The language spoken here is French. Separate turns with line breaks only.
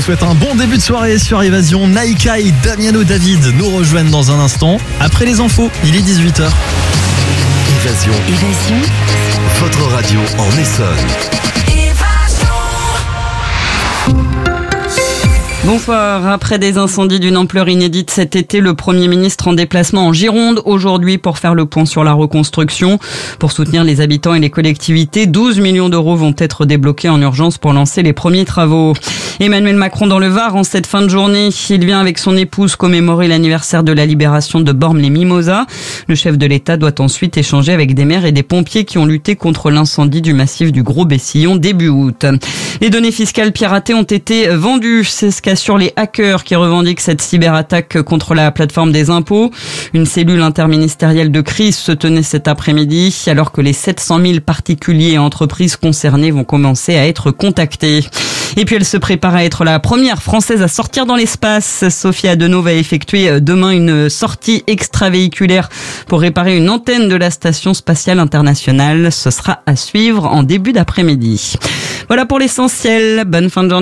souhaite un bon début de soirée sur Évasion. Naïka et Damiano David nous rejoignent dans un instant. Après les infos, il est 18h.
Évasion. Votre radio en Essonne.
Bonsoir. Après des incendies d'une ampleur inédite cet été, le Premier ministre en déplacement en Gironde aujourd'hui pour faire le point sur la reconstruction. Pour soutenir les habitants et les collectivités, 12 millions d'euros vont être débloqués en urgence pour lancer les premiers travaux. Emmanuel Macron dans le Var en cette fin de journée. Il vient avec son épouse commémorer l'anniversaire de la libération de Bormes-les-Mimosas. Le chef de l'État doit ensuite échanger avec des maires et des pompiers qui ont lutté contre l'incendie du massif du Gros Bessillon début août. Les données fiscales piratées ont été vendues. C'est ce qu'assurent les hackers qui revendiquent cette cyberattaque contre la plateforme des impôts. Une cellule interministérielle de crise se tenait cet après-midi alors que les 700 000 particuliers et entreprises concernées vont commencer à être contactés. Et puis elle se prépare à être la première Française à sortir dans l'espace. Sophie Adenau va effectuer demain une sortie extravéhiculaire pour réparer une antenne de la Station spatiale internationale. Ce sera à suivre en début d'après-midi. Voilà pour l'essentiel. Bonne fin de journée.